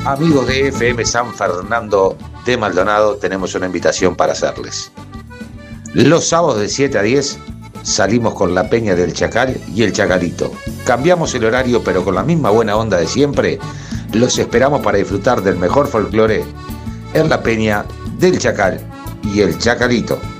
Amigos de FM San Fernando de Maldonado, tenemos una invitación para hacerles. Los sábados de 7 a 10 salimos con la Peña del Chacal y el Chacalito. Cambiamos el horario, pero con la misma buena onda de siempre. Los esperamos para disfrutar del mejor folclore en la Peña del Chacal y el Chacalito.